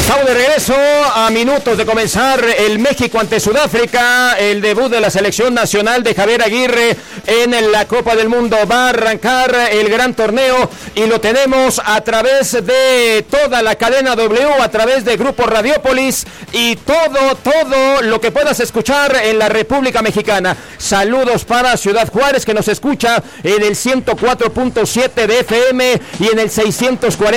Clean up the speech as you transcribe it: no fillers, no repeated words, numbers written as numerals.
Estamos de regreso a minutos de comenzar el México ante Sudáfrica, el debut de la selección nacional de Javier Aguirre en la Copa del Mundo. Va a arrancar el gran torneo y lo tenemos a través de toda la cadena W, a través de Grupo Radiópolis y todo lo que puedas escuchar en la República Mexicana. Saludos para Ciudad Juárez, que nos escucha en el 104.7 de FM y en el 640